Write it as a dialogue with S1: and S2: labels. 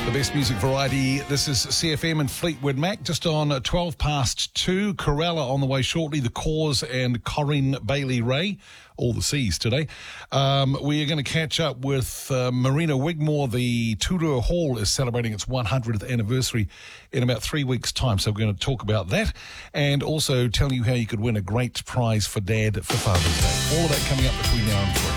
S1: The best music variety. This is CFM and Fleetwood Mac, just on 2 Corella on the way shortly. The Cause and Corinne Bailey-Rae. All the C's today. We are going to catch up with Marina Wigmore. The Tudor Hall is celebrating its 100th anniversary in about 3 weeks' time. So we're going to talk about that and also tell you how you could win a great prize for Dad for Father's Day. All of that coming up between now and 3.